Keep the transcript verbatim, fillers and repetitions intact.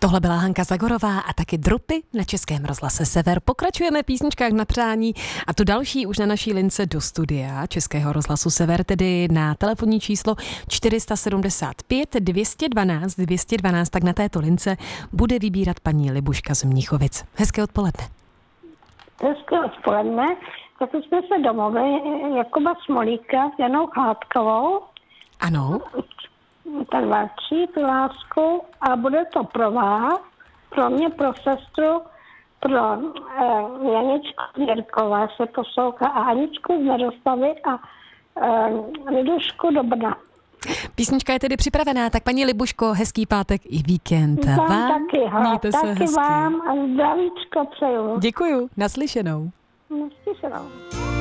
Tohle byla Hanka Zagorová a taky Drupy na Českém rozhlase Sever. Pokračujeme v písničkách na přání a tu další už na naší lince do studia Českého rozhlasu Sever, tedy na telefonní číslo čtyři sedmdesát pět dvě jedna dva dvě jedna dva, tak na této lince bude vybírat paní Libuška z Mnichovic. Hezké odpoledne. Hezké odpoledne. Tak už jsme se domluvili Jakuba Smolíka s Janou Chládkovou. Ano. Ten velčí, tu lásku, a bude to pro vás, pro mě, pro sestru, pro eh, Janičku Jirkové se poslouchá a Aničku z Neroslavy a eh, Lidušku do Brna. Písnička je tedy připravená, tak paní Libuško, hezký pátek i víkend. Vám, vám taky, ha, mějte se taky hezky. vám a zdravíčko přeju. Děkuju, naslyšenou. Naslyšenou.